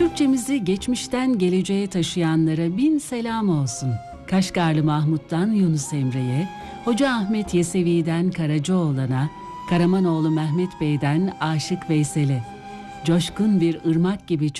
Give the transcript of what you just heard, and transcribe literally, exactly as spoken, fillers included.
Türkçemizi geçmişten geleceğe taşıyanlara bin selam olsun. Kaşgarlı Mahmut'tan Yunus Emre'ye, Hoca Ahmet Yesevi'den Karacaoğlan'a, Karamanoğlu Mehmet Bey'den Aşık Veysel'e, coşkun bir ırmak gibi